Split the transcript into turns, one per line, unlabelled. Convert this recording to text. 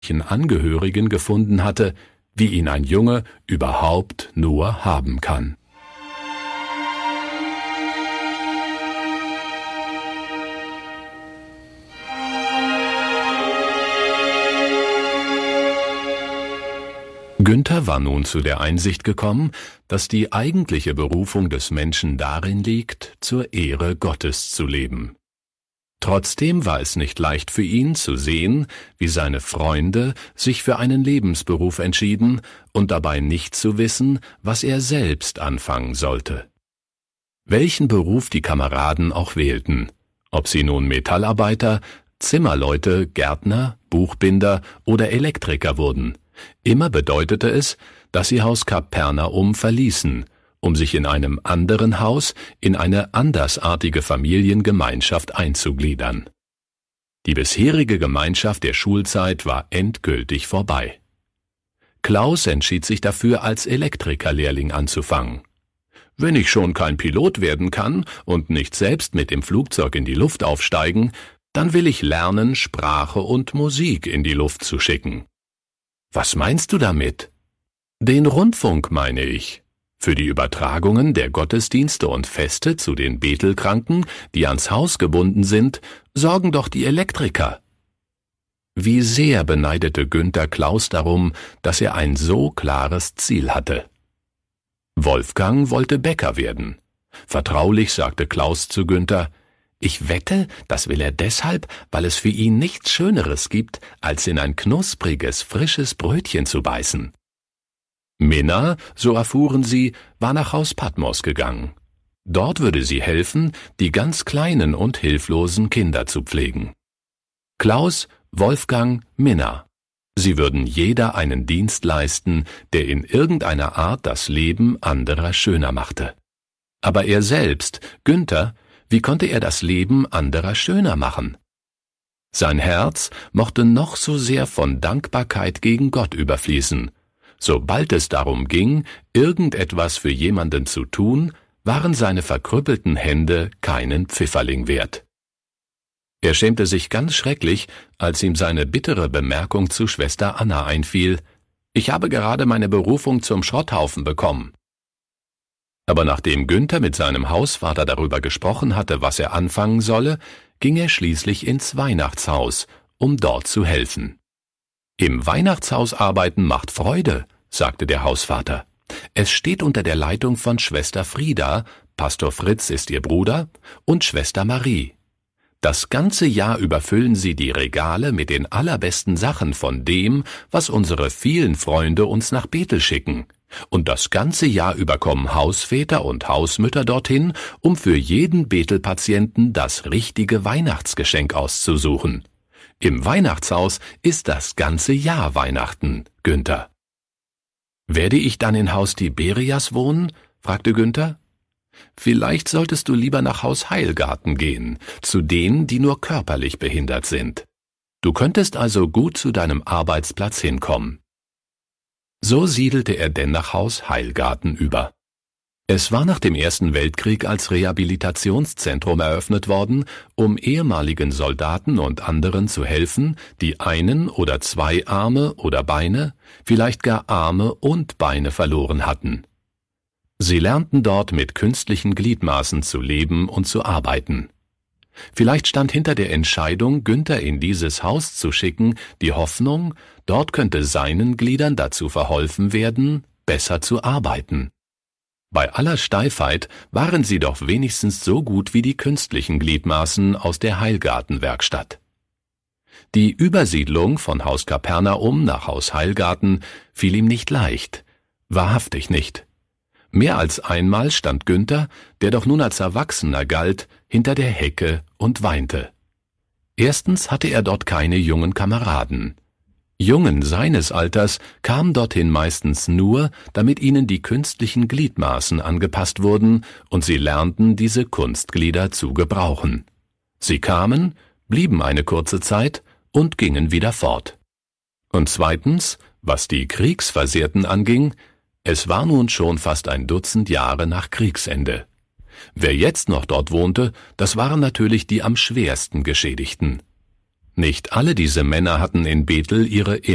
Angehörigen gefunden hatte, wie ihn ein Junge überhaupt nur haben kann. Günther war nun zu der Einsicht gekommen, dass die eigentliche Berufung des Menschen darin liegt, zur Ehre Gottes zu leben. Trotzdem war es nicht leicht für ihn zu sehen, wie seine Freunde sich für einen Lebensberuf entschieden und dabei nicht zu wissen, was er selbst anfangen sollte. Welchen Beruf die Kameraden auch wählten, ob sie nun Metallarbeiter, Zimmerleute, Gärtner, Buchbinder oder Elektriker wurden, immer bedeutete es, dass sie Haus Kapernaum verließen, um sich in einem anderen Haus in eine andersartige Familiengemeinschaft einzugliedern. Die bisherige Gemeinschaft der Schulzeit war endgültig vorbei. Klaus entschied sich dafür, als Elektrikerlehrling anzufangen. »Wenn ich schon kein Pilot werden kann und nicht selbst mit dem Flugzeug in die Luft aufsteigen, dann will ich lernen, Sprache und Musik in die Luft zu schicken.« »Was meinst du damit?« »Den Rundfunk, meine ich. Für die Übertragungen der Gottesdienste und Feste zu den Betelkranken, die ans Haus gebunden sind, sorgen doch die Elektriker.« Wie sehr beneidete Günther Klaus darum, dass er ein so klares Ziel hatte. Wolfgang wollte Bäcker werden. Vertraulich sagte Klaus zu Günther: »Ich wette, das will er deshalb, weil es für ihn nichts Schöneres gibt, als in ein knuspriges, frisches Brötchen zu beißen.« Minna, so erfuhren sie, war nach Haus Patmos gegangen. Dort würde sie helfen, die ganz kleinen und hilflosen Kinder zu pflegen. Klaus, Wolfgang, Minna. Sie würden jeder einen Dienst leisten, der in irgendeiner Art das Leben anderer schöner machte. Aber er selbst, Günther, wie konnte er das Leben anderer schöner machen? Sein Herz mochte noch so sehr von Dankbarkeit gegen Gott überfließen. Sobald es darum ging, irgendetwas für jemanden zu tun, waren seine verkrüppelten Hände keinen Pfifferling wert. Er schämte sich ganz schrecklich, als ihm seine bittere Bemerkung zu Schwester Anna einfiel: »Ich habe gerade meine Berufung zum Schrotthaufen bekommen.« Aber nachdem Günther mit seinem Hausvater darüber gesprochen hatte, was er anfangen solle, ging er schließlich ins Weihnachtshaus, um dort zu helfen. »Im Weihnachtshaus arbeiten macht Freude«, sagte der Hausvater. »Es steht unter der Leitung von Schwester Frieda, Pastor Fritz ist ihr Bruder, und Schwester Marie. Das ganze Jahr über füllen sie die Regale mit den allerbesten Sachen von dem, was unsere vielen Freunde uns nach Bethel schicken. Und das ganze Jahr über kommen Hausväter und Hausmütter dorthin, um für jeden Bethel-Patienten das richtige Weihnachtsgeschenk auszusuchen. Im Weihnachtshaus ist das ganze Jahr Weihnachten, Günther.« »Werde ich dann in Haus Tiberias wohnen?« fragte Günther. »Vielleicht solltest du lieber nach Haus Heilgarten gehen, zu denen, die nur körperlich behindert sind. Du könntest also gut zu deinem Arbeitsplatz hinkommen.« So siedelte er denn nach Haus Heilgarten über. Es war nach dem Ersten Weltkrieg als Rehabilitationszentrum eröffnet worden, um ehemaligen Soldaten und anderen zu helfen, die einen oder zwei Arme oder Beine, vielleicht gar Arme und Beine verloren hatten. Sie lernten dort mit künstlichen Gliedmaßen zu leben und zu arbeiten. Vielleicht stand hinter der Entscheidung, Günther in dieses Haus zu schicken, die Hoffnung, dort könnte seinen Gliedern dazu verholfen werden, besser zu arbeiten. Bei aller Steifheit waren sie doch wenigstens so gut wie die künstlichen Gliedmaßen aus der Heilgartenwerkstatt. Die Übersiedlung von Haus Kapernaum nach Haus Heilgarten fiel ihm nicht leicht, wahrhaftig nicht. Mehr als einmal stand Günther, der doch nun als Erwachsener galt, hinter der Hecke und weinte. Erstens hatte er dort keine jungen Kameraden. Jungen seines Alters kamen dorthin meistens nur, damit ihnen die künstlichen Gliedmaßen angepasst wurden und sie lernten, diese Kunstglieder zu gebrauchen. Sie kamen, blieben eine kurze Zeit und gingen wieder fort. Und zweitens, was die Kriegsversehrten anging, es war nun schon fast ein Dutzend Jahre nach Kriegsende. Wer jetzt noch dort wohnte, das waren natürlich die am schwersten Geschädigten. Nicht alle diese Männer hatten in Bethel ihre